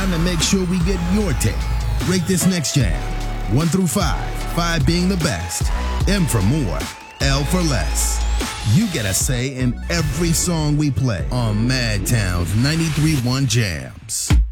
time to make sure we get your take. Rate this next jam, 1 through 5, 5 being the best, M for more, L for less. You get a say in every song we play on Madtown's 93.1 Jams.